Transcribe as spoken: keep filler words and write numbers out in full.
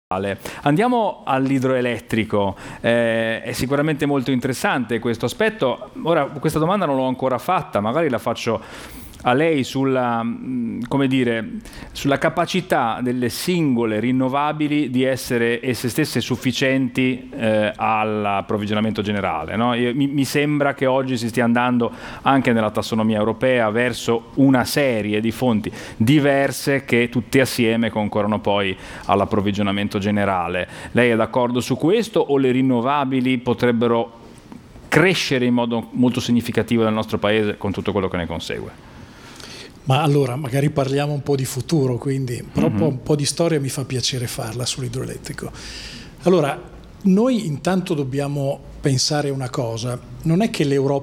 Andiamo all'idroelettrico, eh, è sicuramente molto interessante questo aspetto. Ora, questa domanda non l'ho ancora fatta, magari la faccio a lei sulla, come dire, sulla capacità delle singole rinnovabili di essere esse stesse sufficienti eh, all'approvvigionamento generale, no? Io, mi, mi sembra che oggi si stia andando anche nella tassonomia europea verso una serie di fonti diverse che tutte assieme concorrono poi all'approvvigionamento generale. Lei è d'accordo su questo o le rinnovabili potrebbero crescere in modo molto significativo nel nostro Paese con tutto quello che ne consegue? Ma allora, magari parliamo un po' di futuro, quindi però mm-hmm. un po' di storia mi fa piacere farla sull'idroelettrico. Allora, noi intanto dobbiamo pensare una cosa, non è che l'Europa